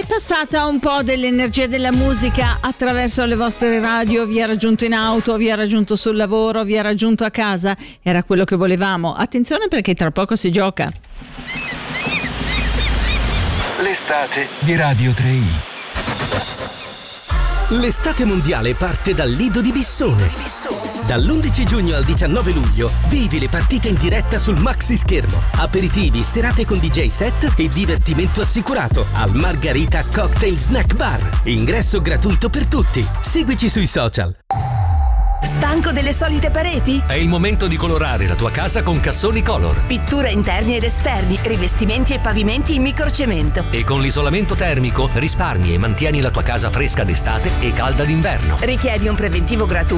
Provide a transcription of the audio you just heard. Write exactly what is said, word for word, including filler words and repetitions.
passata un po' dell'energia della musica attraverso le vostre radio, vi ha raggiunto in auto, vi ha raggiunto sul lavoro, vi ha raggiunto a casa, era quello che volevamo. Attenzione perché tra poco si gioca. L'estate di Radio tre i. L'estate mondiale parte dal Lido di Bissone. Dall'undici giugno al diciannove luglio vivi le partite in diretta sul maxi schermo. Aperitivi, serate con D J set e divertimento assicurato al Margarita Cocktail Snack Bar. Ingresso gratuito per tutti. Seguici sui social. Stanco delle solite pareti? È il momento di colorare la tua casa con Cassoni Color. Pittura interni ed esterni, rivestimenti e pavimenti in microcemento. E con l'isolamento termico risparmi e mantieni la tua casa fresca d'estate e calda d'inverno. Richiedi un preventivo gratuito